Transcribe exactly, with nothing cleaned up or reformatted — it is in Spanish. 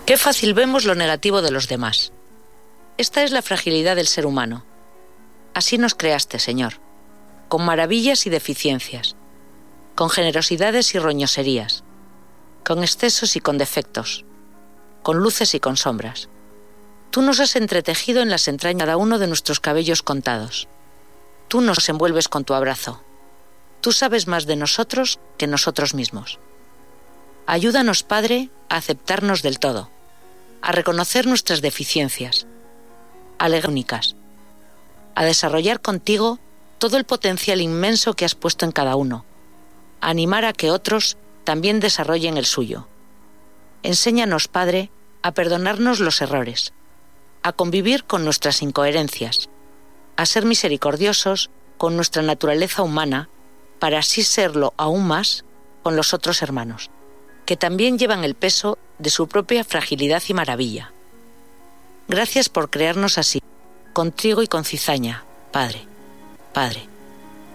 Qué fácil vemos lo negativo de los demás. Esta es la fragilidad del ser humano. Así nos creaste, Señor, con maravillas y deficiencias, con generosidades y roñoserías, con excesos y con defectos, con luces y con sombras. Tú nos has entretejido en las entrañas cada uno de nuestros cabellos contados. Tú nos envuelves con tu abrazo. Tú sabes más de nosotros que nosotros mismos. Ayúdanos, Padre, a aceptarnos del todo, a reconocer nuestras deficiencias, a ser únicas, a desarrollar contigo todo el potencial inmenso que has puesto en cada uno, a animar a que otros también desarrollen el suyo. Enséñanos, Padre, a perdonarnos los errores, a convivir con nuestras incoherencias, a ser misericordiosos con nuestra naturaleza humana, para así serlo aún más con los otros hermanos, que también llevan el peso de su propia fragilidad y maravilla. Gracias por crearnos así, con trigo y con cizaña, Padre, Padre.